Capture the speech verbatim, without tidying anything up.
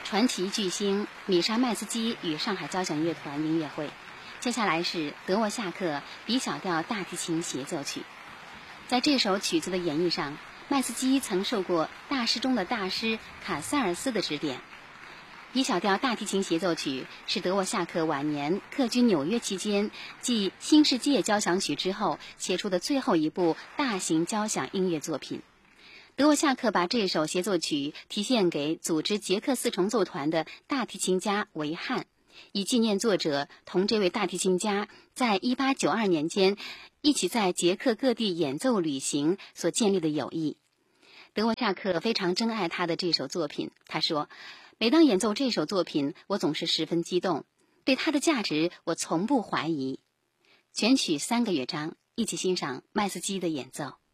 传奇巨星米沙麦斯基与上海交响乐团音乐会。接下来是德沃夏克 B 小调大提琴协奏曲。在这首曲子的演绎上，麦斯基曾受过大师中的大师卡塞尔斯的指点。B 小调大提琴协奏曲是德沃夏克晚年客居纽约期间，继《新世界交响曲》之后写出的最后一部大型交响音乐作品。德沃夏克把这首协奏曲题献给组织捷克四重奏团的大提琴家维汉，以纪念作者同这位大提琴家在一八九二年间一起在捷克各地演奏旅行所建立的友谊。德沃夏克非常珍爱他的这首作品，他说：“每当演奏这首作品，我总是十分激动，对它的价值我从不怀疑。”全曲三个乐章，一起欣赏麦斯基的演奏。